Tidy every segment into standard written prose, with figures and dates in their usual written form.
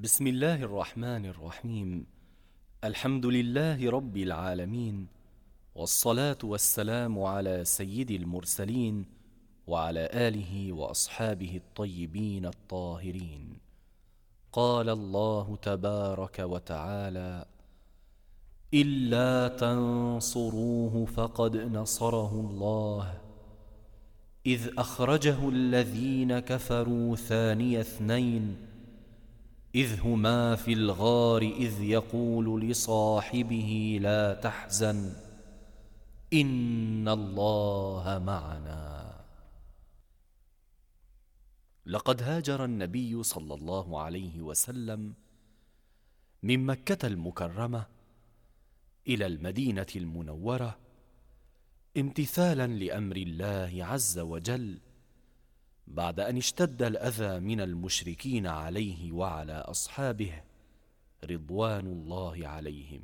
بسم الله الرحمن الرحيم. الحمد لله رب العالمين، والصلاة والسلام على سيد المرسلين وعلى آله وأصحابه الطيبين الطاهرين. قال الله تبارك وتعالى: إلا تنصروه فقد نصره الله إذ أخرجه الذين كفروا ثاني اثنين إذ هما في الغار إذ يقول لصاحبه لا تحزن إن الله معنا. لقد هاجر النبي صلى الله عليه وسلم من مكة المكرمة إلى المدينة المنورة امتثالا لأمر الله عز وجل، بعد أن اشتد الأذى من المشركين عليه وعلى أصحابه رضوان الله عليهم.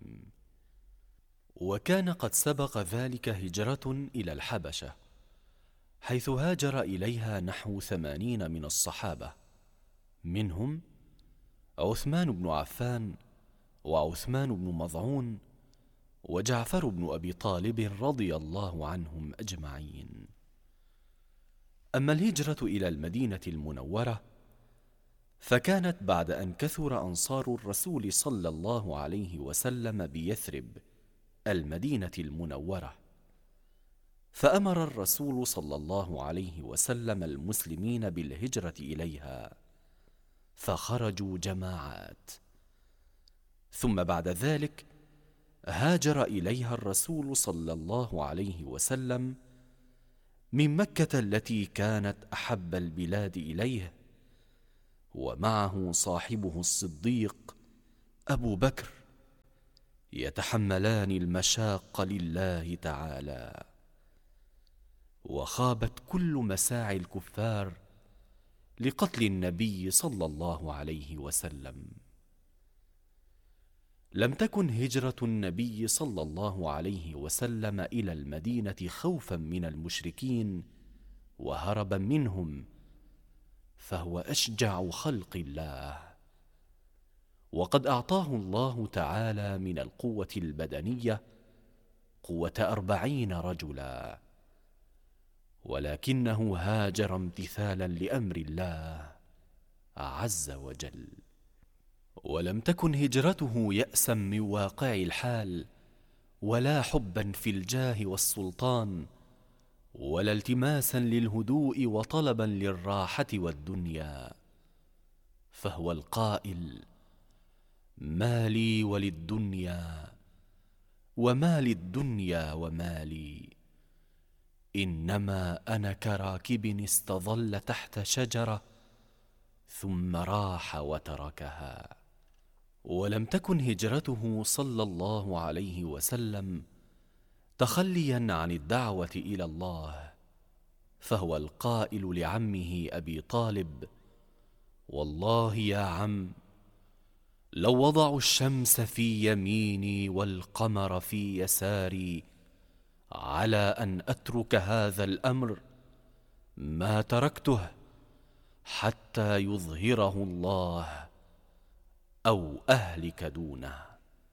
وكان قد سبق ذلك هجرة إلى الحبشة، حيث هاجر إليها نحو 80 من الصحابة، منهم عثمان بن عفان وعثمان بن مظعون وجعفر بن أبي طالب رضي الله عنهم أجمعين. أما الهجرة إلى المدينة المنورة فكانت بعد أن كثر أنصار الرسول صلى الله عليه وسلم بيثرب المدينة المنورة، فأمر الرسول صلى الله عليه وسلم المسلمين بالهجرة إليها، فخرجوا جماعات. ثم بعد ذلك هاجر إليها الرسول صلى الله عليه وسلم من مكة التي كانت أحب البلاد إليه، ومعه صاحبه الصديق أبو بكر، يتحملان المشاق لله تعالى. وخابت كل مساعي الكفار لقتل النبي صلى الله عليه وسلم. لم تكن هجرة النبي صلى الله عليه وسلم إلى المدينة خوفا من المشركين وهربا منهم، فهو أشجع خلق الله، وقد أعطاه الله تعالى من القوة البدنية قوة 40 رجلا، ولكنه هاجر امتثالا لأمر الله عز وجل. ولم تكن هجرته يأسا من واقع الحال، ولا حبا في الجاه والسلطان، ولا التماسا للهدوء وطلبا للراحة والدنيا، فهو القائل: ما لي وللدنيا وما للدنيا وما لي، إنما أنا كراكب استظل تحت شجرة ثم راح وتركها. ولم تكن هجرته صلى الله عليه وسلم تخليا عن الدعوة إلى الله، فهو القائل لعمه أبي طالب: والله يا عم، لو وضعوا الشمس في يميني والقمر في يساري على أن أترك هذا الأمر ما تركته حتى يظهره الله أو أهلك دونه.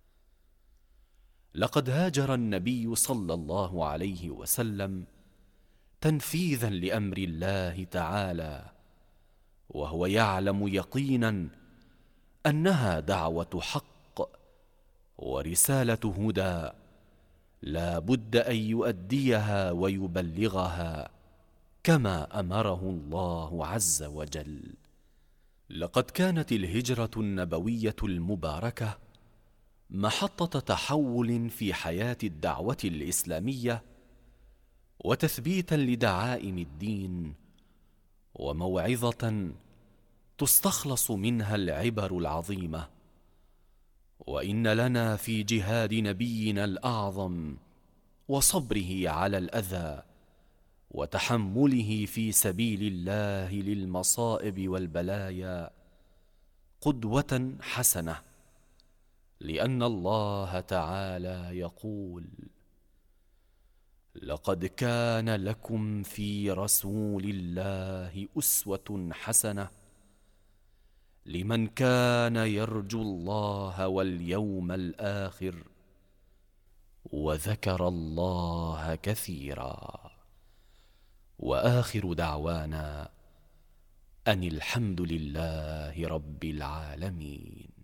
لقد هاجر النبي صلى الله عليه وسلم تنفيذا لأمر الله تعالى، وهو يعلم يقينا أنها دعوة حق ورسالة هدى، لا بد أن يؤديها ويبلغها كما أمره الله عز وجل. لقد كانت الهجرة النبوية المباركة محطة تحول في حياة الدعوة الإسلامية، وتثبيتا لدعائم الدين، وموعظة تستخلص منها العبر العظيمة. وإن لنا في جهاد نبينا الأعظم وصبره على الأذى وتحمله في سبيل الله للمصائب والبلايا قدوة حسنة، لأن الله تعالى يقول: لقد كان لكم في رسول الله أسوة حسنة لمن كان يرجو الله واليوم الآخر وذكر الله كثيرا. وآخر دعوانا أن الحمد لله رب العالمين.